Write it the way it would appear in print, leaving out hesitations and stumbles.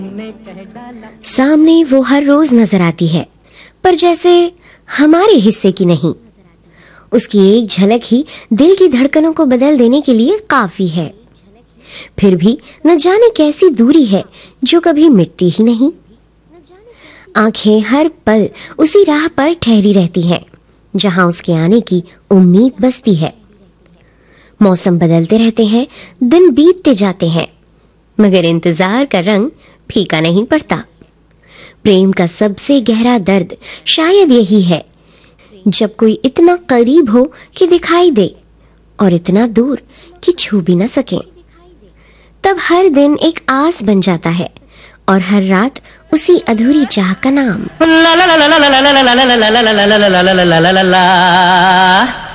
सामने वो हर रोज नजर आती है, पर जैसे हमारे हिस्से की नहीं। उसकी एक झलक ही दिल की धड़कनों को बदल देने के लिए काफी है। फिर भी न जाने कैसी दूरी है जो कभी मिटती ही नहीं। आंखें हर पल उसी राह पर ठहरी रहती हैं जहां उसके आने की उम्मीद बसती है। मौसम बदलते रहते हैं, दिन बीतते जाते हैं, मगर इंतजार का रंग फीका नहीं पड़ता। प्रेम का सबसे गहरा दर्द शायद यही है, जब कोई इतना करीब हो कि दिखाई दे और इतना दूर कि छू भी न सके। तब हर दिन एक आस बन जाता है और हर रात उसी अधूरी चाह का नाम।